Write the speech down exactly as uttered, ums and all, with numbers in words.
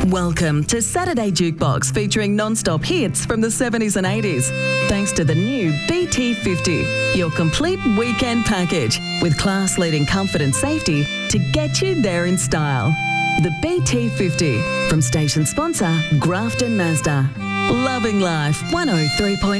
Welcome to Saturday Jukebox, featuring non-stop hits from the seventies and eighties. Thanks to the new B T fifty, your complete weekend package with class-leading comfort and safety to get you there in style. The B T fifty from station sponsor Grafton Mazda. Loving life one oh three point